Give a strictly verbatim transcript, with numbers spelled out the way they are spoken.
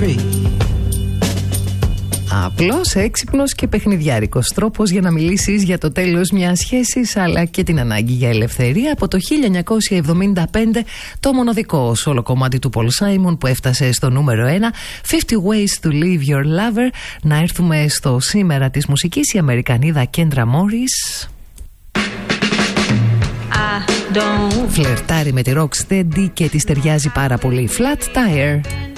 free. Απλός, έξυπνος και παιχνιδιάρικος τρόπος για να μιλήσεις για το τέλος μιας σχέσης, αλλά και την ανάγκη για ελευθερία. Από το χίλια εννιακόσια εβδομήντα πέντε, το μοναδικό σόλο κομμάτι του Paul Simon που έφτασε στο νούμερο ένα, fifty ways to leave your lover. Να έρθουμε στο σήμερα της μουσικής, η Αμερικανίδα Kendra Morris. Φλερτάρει με τη Rocksteady και της ταιριάζει πάρα πολύ. Flat Tire.